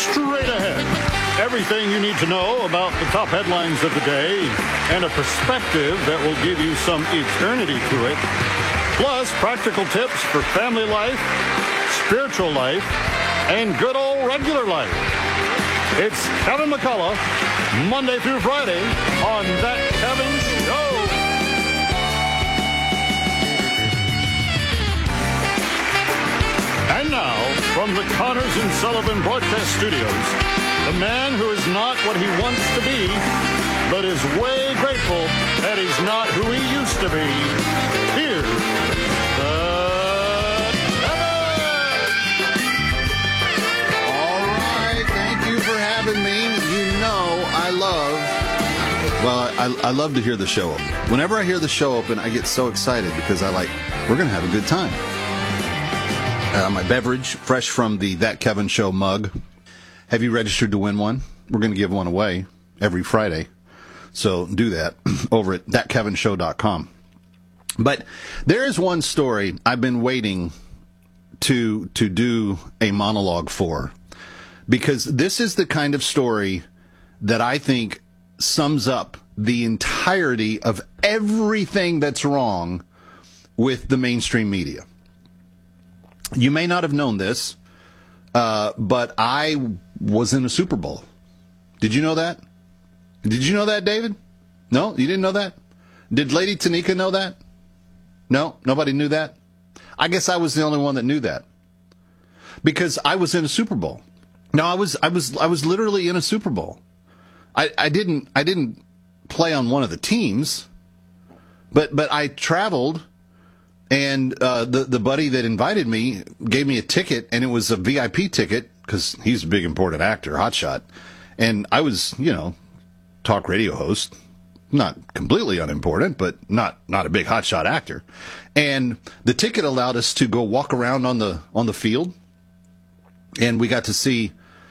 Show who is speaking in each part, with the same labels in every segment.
Speaker 1: straight ahead. Everything you need to know about the top headlines of the day and a perspective that will give you some eternity to it. Plus, practical tips for family life, spiritual life, and good old regular life. It's Kevin McCullough, Monday through Friday on That Kevin Show. And now, from the Connors and Sullivan Broadcast Studios, the man who is not what he wants to be, but is way grateful that he's not who he used to be. Here's the Kevin!
Speaker 2: All right, thank you for having me. You know I love to hear the show open. Whenever I hear the show open, I get so excited because we're going to have a good time. My beverage, fresh from the That Kevin Show mug. Have you registered to win one? We're going to give one away every Friday. So do that over at thatkevinshow.com. But there is one story I've been waiting to do a monologue for, because this is the kind of story that I think sums up the entirety of everything that's wrong with the mainstream media. You may not have known this, but I was in a Super Bowl. Did you know that? Did you know that, David? No? You didn't know that? Did Lady Tanika know that? No? Nobody knew that? I guess I was the only one that knew that. Because I was in a Super Bowl. No, I was literally in a Super Bowl. I didn't play on one of the teams, but I traveled. And the buddy that invited me gave me a ticket, and it was a VIP ticket because he's a big, important actor, hotshot. And I was, talk radio host, not completely unimportant, but not a big hotshot actor. And the ticket allowed us to go walk around on the field, and we got to see,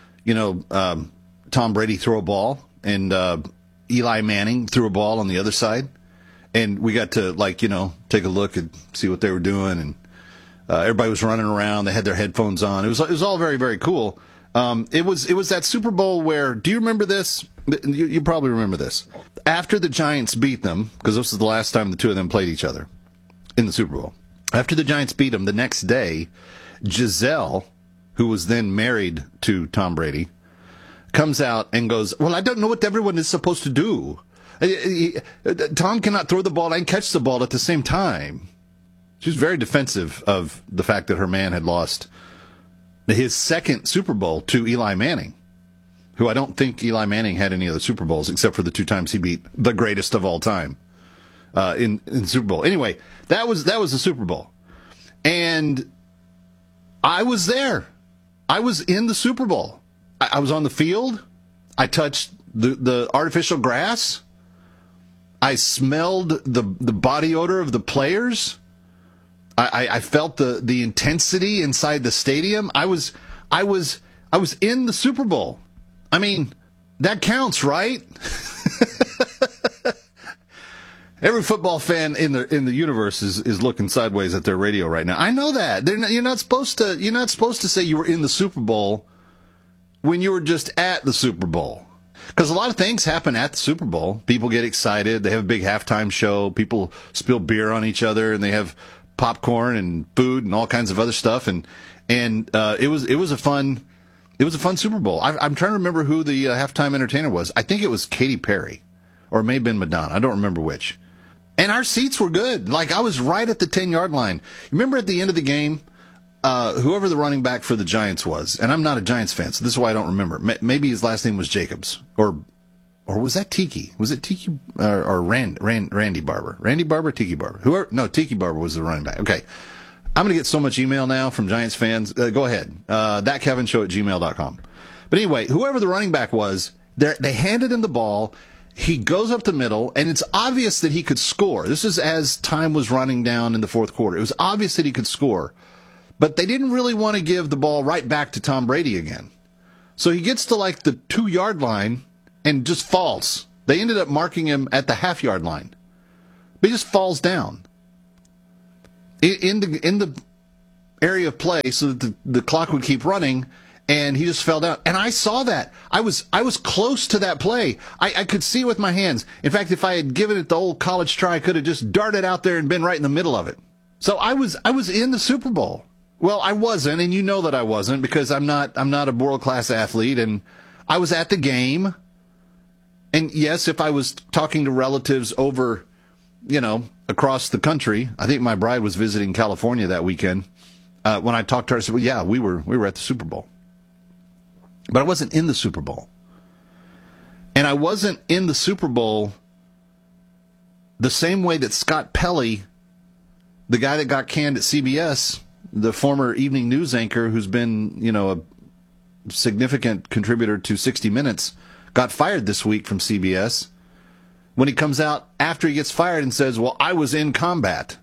Speaker 2: Tom Brady throw a ball, and Eli Manning threw a ball on the other side. And we got to, take a look and see what they were doing. And everybody was running around. They had their headphones on. It was all very, very cool. It was that Super Bowl where, do you remember this? You probably remember this. After the Giants beat them, because this was the last time the two of them played each other in the Super Bowl. After the Giants beat them, the next day, Giselle, who was then married to Tom Brady, comes out and goes, well, I don't know what everyone is supposed to do. Tom cannot throw the ball and catch the ball at the same time. She was very defensive of the fact that her man had lost his second Super Bowl to Eli Manning, who I don't think Eli Manning had any other Super Bowls except for the two times he beat the greatest of all time in Super Bowl. Anyway, that was the Super Bowl. And I was there. I was in the Super Bowl. I was on the field. I touched the artificial grass. I smelled the body odor of the players. I felt the intensity inside the stadium. I was in the Super Bowl. I mean, that counts, right? Every football fan in the universe is looking sideways at their radio right now. I know that. You're not supposed to say you were in the Super Bowl when you were just at the Super Bowl. Because a lot of things happen at the Super Bowl. People get excited. They have a big halftime show. People spill beer on each other, and they have popcorn and food and all kinds of other stuff. And it was a fun Super Bowl. I'm trying to remember who the halftime entertainer was. I think it was Katy Perry, or it may have been Madonna. I don't remember which. And our seats were good. I was right at the 10-yard line. Remember at the end of the game, whoever the running back for the Giants was, and I'm not a Giants fan, so this is why I don't remember. Maybe his last name was Jacobs, or was that Tiki? Was it Tiki or Randy Barber? Randy Barber, Tiki Barber? Tiki Barber was the running back. Okay, I'm gonna get so much email now from Giants fans. Go ahead, thatkevinshow@gmail.com. But anyway, whoever the running back was, they handed him the ball. He goes up the middle, and it's obvious that he could score. This is as time was running down in the fourth quarter. It was obvious that he could score. But they didn't really want to give the ball right back to Tom Brady again. So he gets to the 2-yard line and just falls. They ended up marking him at the half-yard line. But he just falls down in the area of play so that the clock would keep running. and he just fell down. And I saw that. I was close to that play. I could see it with my hands. In fact, if I had given it the old college try, I could have just darted out there and been right in the middle of it. So I was in the Super Bowl. Well, I wasn't, and you know that I wasn't, because I'm not a world-class athlete, and I was at the game. And yes, if I was talking to relatives over, across the country, I think my bride was visiting California that weekend. When I talked to her, I said, well, yeah, we were at the Super Bowl. But I wasn't in the Super Bowl. And I wasn't in the Super Bowl the same way that Scott Pelley, the guy that got canned at CBS, the former evening news anchor who's been, a significant contributor to 60 Minutes, got fired this week from CBS, when he comes out after he gets fired and says, well, I was in combat.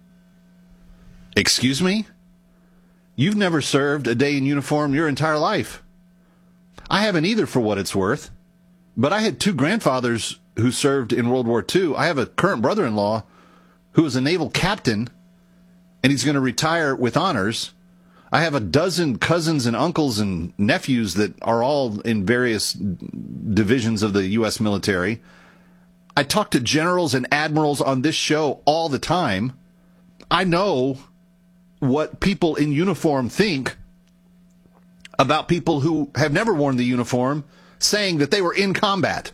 Speaker 2: Excuse me? You've never served a day in uniform your entire life. I haven't either, for what it's worth. But I had two grandfathers who served in World War II. I have a current brother-in-law who is a naval captain, and he's going to retire with honors. I have a dozen cousins and uncles and nephews that are all in various divisions of the U.S. military. I talk to generals and admirals on this show all the time. I know what people in uniform think about people who have never worn the uniform, saying that they were in combat.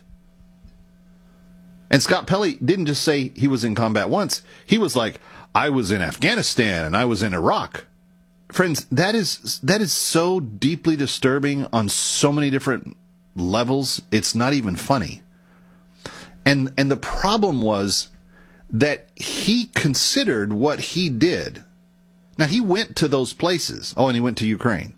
Speaker 2: And Scott Pelley didn't just say he was in combat once. He was like, I was in Afghanistan and I was in Iraq. Friends, that is so deeply disturbing on so many different levels. It's not even funny. And the problem was that he considered what he did. Now, he went to those places. Oh, and he went to Ukraine.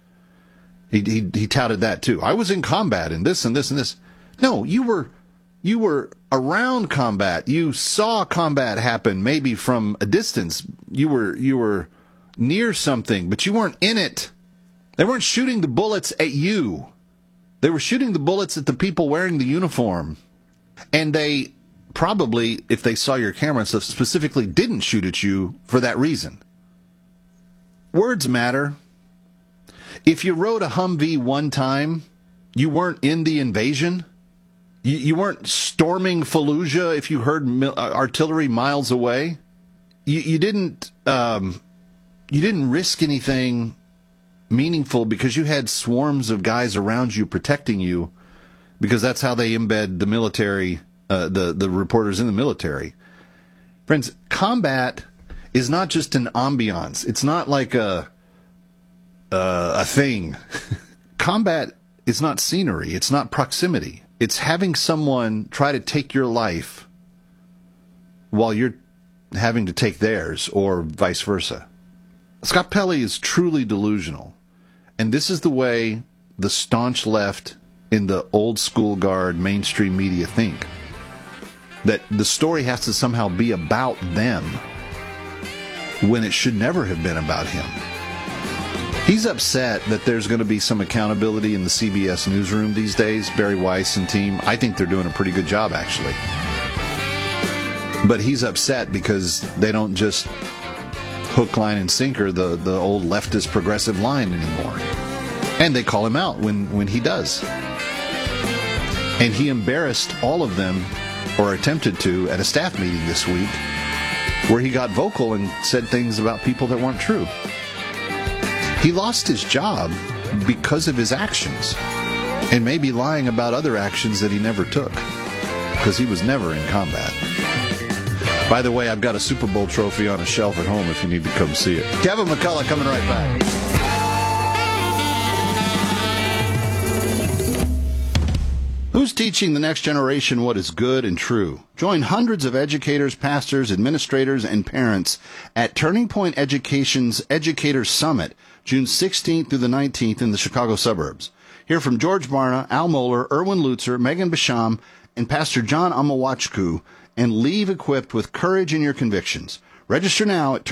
Speaker 2: He touted that too. I was in combat in this and this and this. No, you were around combat. You saw combat happen, maybe from a distance. You were near something, but you weren't in it. They weren't shooting the bullets at you. They were shooting the bullets at the people wearing the uniform. And they probably, if they saw your camera and stuff, specifically didn't shoot at you for that reason. Words matter. If you rode a Humvee one time, you weren't in the invasion. You weren't storming Fallujah if you heard artillery miles away. You didn't risk anything meaningful because you had swarms of guys around you protecting you, because that's how they embed the military, the reporters in the military. Friends, combat is not just an ambiance. It's not like a thing. Combat is not scenery. It's not proximity. It's having someone try to take your life while you're having to take theirs, or vice versa. Scott Pelley is truly delusional. And this is the way the staunch left in the old school guard mainstream media think. That the story has to somehow be about them, when it should never have been about him. He's upset that there's going to be some accountability in the CBS newsroom these days. Barry Weiss and team, I think they're doing a pretty good job, actually. But he's upset because they don't just hook, line, and sinker the old leftist progressive line anymore. And they call him out when he does. And he embarrassed all of them, or attempted to, at a staff meeting this week, where he got vocal and said things about people that weren't true. He lost his job because of his actions, and maybe lying about other actions that he never took, because he was never in combat. By the way, I've got a Super Bowl trophy on a shelf at home if you need to come see it. Kevin McCullough coming right back. Who's teaching the next generation what is good and true? Join hundreds of educators, pastors, administrators, and parents at Turning Point Education's Educator Summit, June 16th through the 19th in the Chicago suburbs. Hear from George Barna, Al Mohler, Erwin Lutzer, Megan Basham, and Pastor John Amawachku, and leave equipped with courage in your convictions. Register now at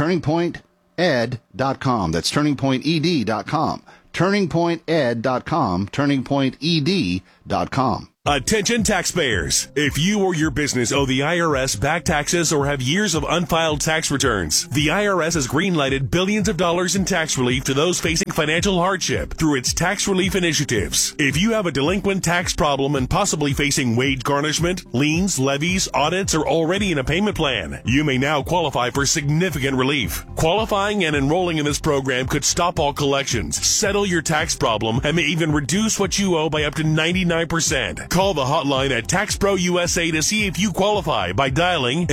Speaker 2: turningpointed.com. That's turningpointed.com. turningpointed.com. turningpointed.com.
Speaker 3: Attention taxpayers. If you or your business owe the IRS back taxes or have years of unfiled tax returns, the IRS has greenlighted billions of dollars in tax relief to those facing financial hardship through its tax relief initiatives. If you have a delinquent tax problem and possibly facing wage garnishment, liens, levies, audits, or already in a payment plan, you may now qualify for significant relief. Qualifying and enrolling in this program could stop all collections, settle your tax problem, and may even reduce what you owe by up to 99%. Call the hotline at TaxPro USA to see if you qualify by dialing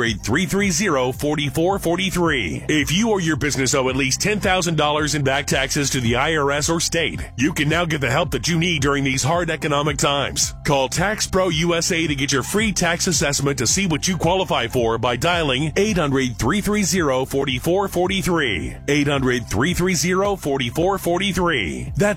Speaker 3: 800-330-4443. If you or your business owe at least $10,000 in back taxes to the IRS or state, you can now get the help that you need during these hard economic times. Call TaxPro USA to get your free tax assessment to see what you qualify for by dialing 800-330-4443. 800-330-4443. That's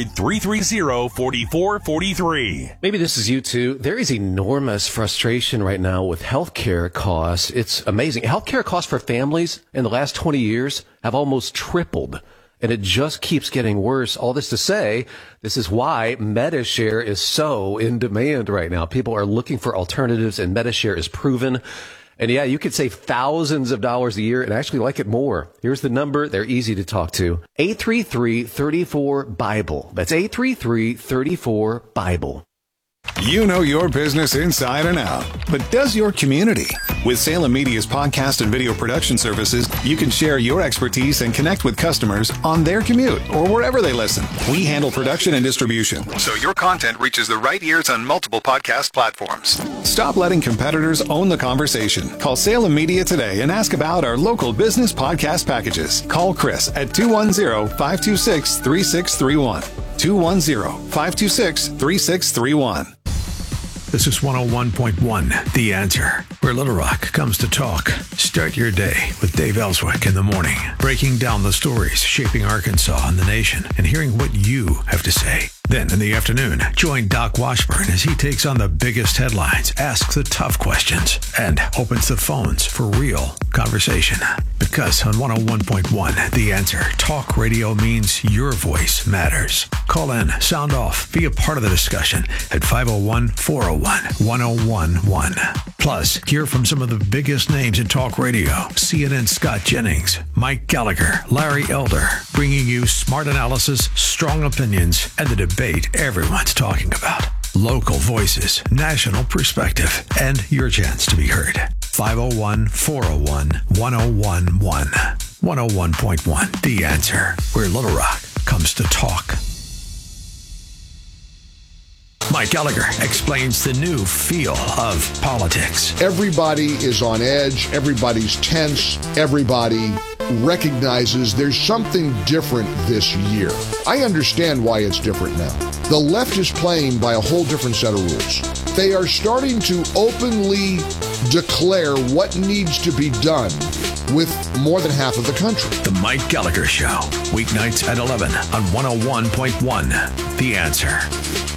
Speaker 3: 800-330-4443.
Speaker 4: Maybe this is you too. There is enormous frustration right now with healthcare costs. It's amazing. Healthcare costs for families in the last 20 years have almost tripled, and it just keeps getting worse. All this to say, this is why MediShare is so in demand right now. People are looking for alternatives, and MediShare is proven. And yeah, you could save thousands of dollars a year and actually like it more. Here's the number. They're easy to talk to. 833-34-BIBLE. That's 833-34-BIBLE.
Speaker 5: You know your business inside and out, but does your community? With Salem Media's podcast and video production services, you can share your expertise and connect with customers on their commute or wherever they listen. We handle production and distribution, so your content reaches the right ears on multiple podcast platforms. Stop letting competitors own the conversation. Call Salem Media today and ask about our local business podcast packages. Call Chris at 210-526-3631. 210-526-3631.
Speaker 6: This is 101.1, The Answer, where Little Rock comes to talk. Start your day with Dave Ellswick in the morning, breaking down the stories shaping Arkansas and the nation and hearing what you have to say. Then in the afternoon, join Doc Washburn as he takes on the biggest headlines, asks the tough questions, and opens the phones for real conversation. Because on 101.1, The Answer, talk radio means your voice matters. Call in, sound off, be a part of the discussion at 501-401-1011. Plus, hear from some of the biggest names in talk radio. CNN's Scott Jennings, Mike Gallagher, Larry Elder, bringing you smart analysis, strong opinions, and the debate everyone's talking about. Local voices, national perspective, and your chance to be heard. 501-401-1011. 101.1, The Answer, where Little Rock comes to talk. Mike Gallagher explains the new feel of politics.
Speaker 7: Everybody is on edge. Everybody's tense. Everybody recognizes there's something different this year. I understand why it's different now. The left is playing by a whole different set of rules. They are starting to openly declare what needs to be done with more than half of the country.
Speaker 6: The Mike Gallagher Show, weeknights at 11 on 101.1, The Answer.